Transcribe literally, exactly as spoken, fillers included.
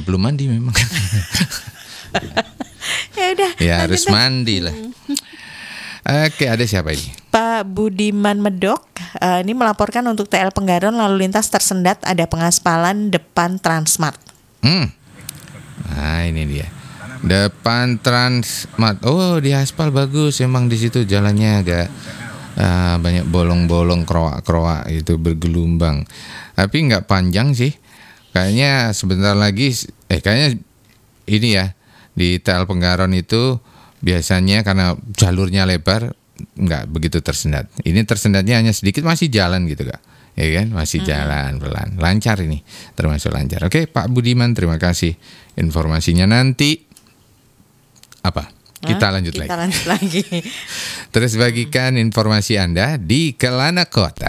belum mandi memang. Ya udah. Ya harus mandi lah. Oke, ada siapa ini? Pak Budiman Medok, uh, ini melaporkan untuk T L Penggaron lalu lintas tersendat ada pengaspalan depan Transmart. Hmm. Nah ini dia. Depan Transmart. Oh di aspal bagus. Emang di situ jalannya agak uh, banyak bolong-bolong, kroak-kroak itu bergelumbang. Tapi nggak panjang sih. Kayaknya sebentar lagi. Eh kayaknya ini ya di T L Penggaron itu biasanya karena jalurnya lebar nggak begitu tersendat. Ini tersendatnya hanya sedikit, masih jalan gitu Kak. Ya kan, masih hmm. jalan pelan, lancar ini, termasuk lancar. Oke, Pak Budiman, terima kasih informasinya. Nanti apa? Kita Hah? lanjut Kita lagi. lanjut lagi. Terus bagikan informasi Anda di Kelana Kota.